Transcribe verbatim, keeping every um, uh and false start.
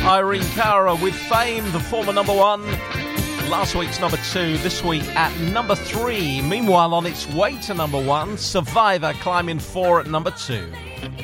Irene Cara with Fame, the former number one. Last week's number two, this week at number three. Meanwhile, on its way to number one, Survivor climbing four at number two.